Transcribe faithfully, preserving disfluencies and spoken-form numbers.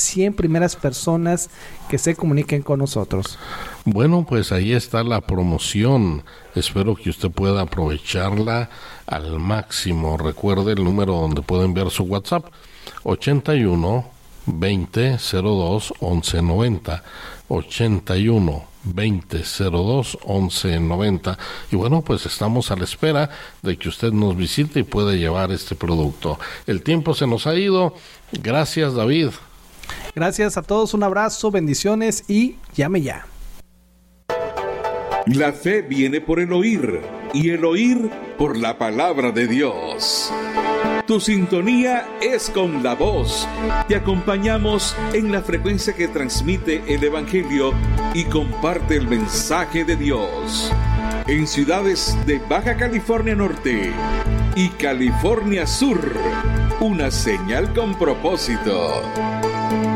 cien primeras personas que se comuniquen con nosotros. Bueno, pues ahí está la promoción. Espero que usted pueda aprovecharla al máximo. Recuerde el número donde puede enviar su WhatsApp, ochenta y uno, veinte, cero dos, once noventa, ochenta y uno, veinte, cero dos, once noventa. Y bueno, pues estamos a la espera de que usted nos visite y pueda llevar este producto. El tiempo se nos ha ido. Gracias, David. Gracias a todos, un abrazo, bendiciones y llame ya. La fe viene por el oír, y el oír por la palabra de Dios. Tu sintonía es con la voz. Te acompañamos en la frecuencia que transmite el Evangelio y comparte el mensaje de Dios. En ciudades de Baja California Norte y California Sur, una señal con propósito.